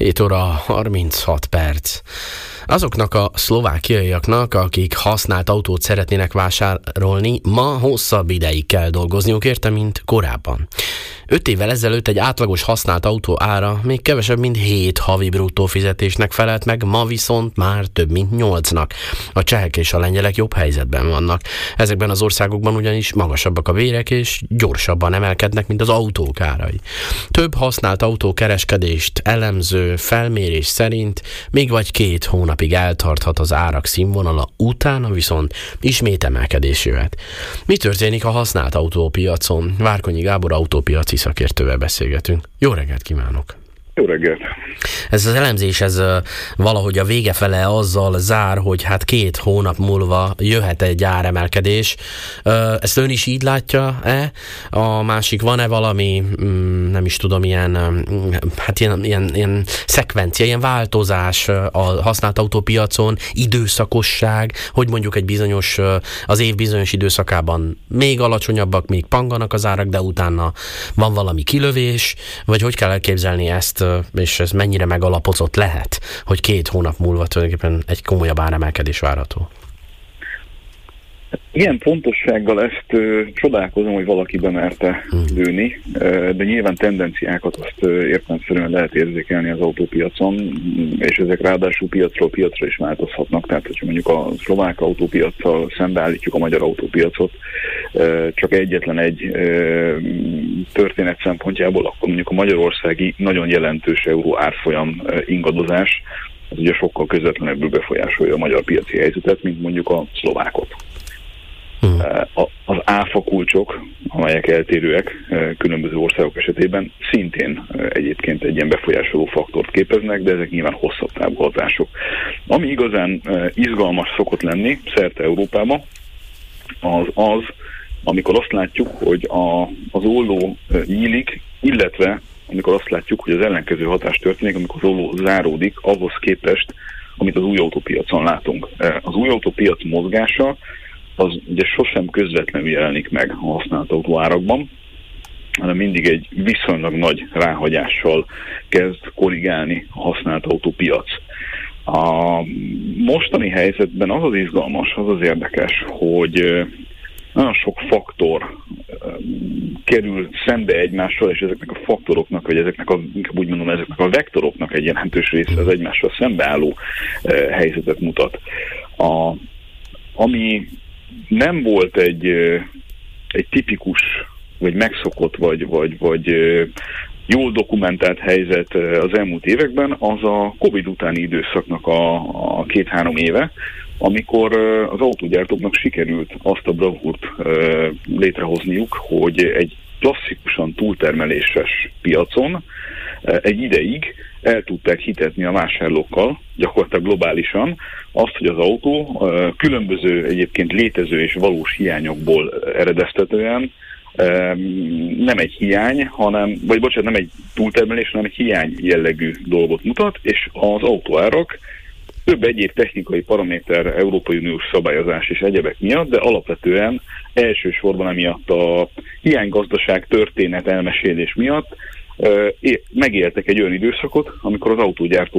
7 óra 36 perc. Azoknak a szlovákiaiaknak, akik használt autót szeretnének vásárolni, ma hosszabb ideig kell dolgozniuk érte, mint korábban. 5 évvel ezelőtt egy átlagos használt autó ára még kevesebb, mint 7 havi bruttó fizetésnek felelt meg, ma viszont már több, mint 8-nak. A csehek és a lengyelek jobb helyzetben vannak. Ezekben az országokban ugyanis magasabbak a bérek, és gyorsabban emelkednek, mint az autók árai. Több használt autókereskedést elemző felmérés szerint még vagy 2 hónapig eltarthat az árak színvonala, utána viszont ismét emelkedés jöhet. Mi történik a használt autópiacon? Várkonyi Gábor autópiaci szakértővel beszélgetünk. Jó reggelt kívánok! Jó reggelt! Ez az elemzés, ez valahogy a vége fele azzal zár, hogy hát 2 hónap múlva jöhet egy áremelkedés. Ezt ön is így látja-e? A másik, van-e valami, nem is tudom, ilyen szekvencia, ilyen változás a használt autópiacon, időszakosság, hogy mondjuk egy bizonyos, az év bizonyos időszakában még alacsonyabbak, még panganak az árak, de utána van valami kilövés, vagy hogy kell elképzelni ezt, és ez mennyire megalapozott lehet, hogy 2 hónap múlva tulajdonképpen egy komolyabb áremelkedés várható? Ilyen pontossággal ezt csodálkozom, hogy valaki bemerte lőni, de nyilván tendenciákat azt értelemszerűen lehet érzékelni az autópiacon, és ezek ráadásul piacról piacra is változhatnak. Tehát, hogyha mondjuk a szlovák autópiaccal szembeállítjuk a magyar autópiacot, csak egyetlen egy történet szempontjából, akkor mondjuk a magyarországi nagyon jelentős euró árfolyam ingadozás, az ugye sokkal közvetlenebbül befolyásolja a magyar piaci helyzetet, mint mondjuk a szlovákot. Az áfa kulcsok, amelyek eltérőek különböző országok esetében, szintén egyébként egy ilyen befolyásoló faktort képeznek, de ezek nyilván hosszabb távú hatások. Ami igazán izgalmas szokott lenni szerte Európában, az, amikor azt látjuk, hogy az olló nyílik, illetve amikor azt látjuk, hogy az ellenkező hatás történik, amikor az olló záródik, ahhoz képest, amit az új autópiacon látunk. Az új autópiac mozgása az ugye sosem közvetlenül jelenik meg a használt autóárakban, hanem mindig egy viszonylag nagy ráhagyással kezd korrigálni a használt autópiac. A mostani helyzetben az az izgalmas, az az érdekes, hogy nagyon sok faktor kerül szembe egymással, és ezeknek a faktoroknak, vagy ezeknek a vektoroknak egy jelentős része az egymással szembeálló helyzetet mutat. Ami nem volt egy tipikus, vagy megszokott, vagy jól dokumentált helyzet az elmúlt években, az a Covid utáni időszaknak a 2-3 éve, amikor az autógyártóknak sikerült azt a bravúrt létrehozniuk, hogy egy klasszikusan túltermeléses piacon egy ideig el tudták hitetni a vásárlókkal, gyakorlatilag globálisan, azt, hogy az autó különböző egyébként létező és valós hiányokból eredeztetően nem egy hiány, nem egy túltermelés, hanem egy hiány jellegű dolgot mutat, és az autóárak több egyéb technikai paraméter, Európai Uniós szabályozás és egyebek miatt, de alapvetően elsősorban emiatt a hiánygazdaság történet elmesélés miatt megéltek egy olyan időszakot, amikor az autógyártó